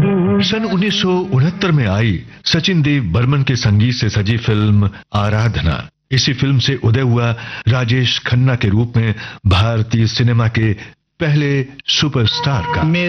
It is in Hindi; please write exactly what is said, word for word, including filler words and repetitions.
सन उन्नीस सौ उनहत्तर में आई सचिन देव बर्मन के संगीत से सजी फिल्म आराधना। इसी फिल्म से उदय हुआ राजेश खन्ना के रूप में भारतीय सिनेमा के पहले सुपरस्टार का।